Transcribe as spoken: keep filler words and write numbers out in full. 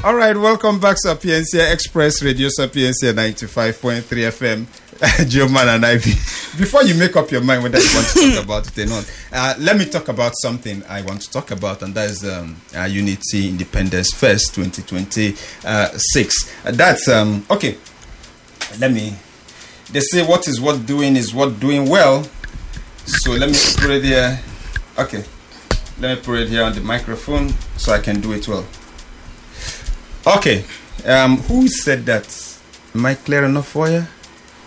All right, welcome back, Sapiencia Express Radio, Sapiencia ninety-five point three F M. Joe Man and Ivy. Before you make up your mind whether you want to talk about it or not, uh, let me talk about something I want to talk about, and that is um, uh, Unity Independence Fest twenty twenty-six. Uh, that's, um, okay, let me, they say what is what doing is what doing well. So let me put it here. Okay, let me put it here on the microphone so I can do it well. Okay, um, who said that? Am I clear enough for you?